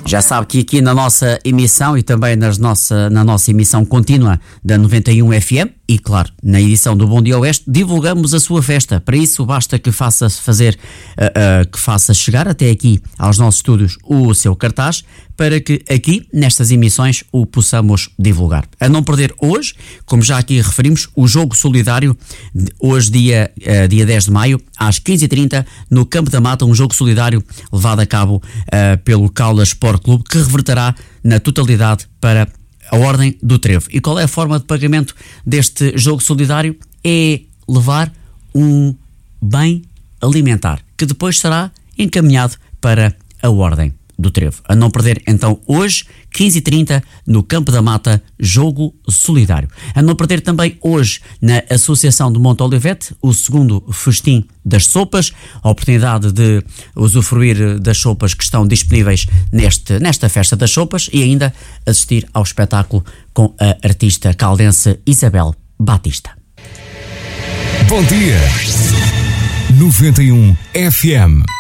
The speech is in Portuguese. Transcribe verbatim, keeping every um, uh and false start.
Já sabe que aqui na nossa emissão e também nas nossa, na nossa emissão contínua da noventa e um F M e, claro, na edição do Bom Dia Oeste, divulgamos a sua festa. Para isso, basta que faça fazer, uh, uh, que faça chegar até aqui aos nossos estúdios o seu cartaz para que aqui, nestas emissões, o possamos divulgar. A não perder hoje, como já aqui referimos, o Jogo Solidário, hoje dia, uh, dia dez de maio, às quinze e trinta, no Campo da Mata, um jogo solidário levado a cabo uh, pelo Caula Sport Clube, que reverterá na totalidade para a Ordem do Trevo. E qual é a forma de pagamento deste jogo solidário? É levar um bem alimentar, que depois será encaminhado para a Ordem do Trevo. A não perder, então, hoje, quinze e trinta, no Campo da Mata, jogo solidário. A não perder também hoje, na Associação de Monte Olivete, o segundo festim das sopas, a oportunidade de usufruir das sopas que estão disponíveis neste, nesta festa das sopas e ainda assistir ao espetáculo com a artista caldense Isabel Batista. Bom dia! noventa e um F M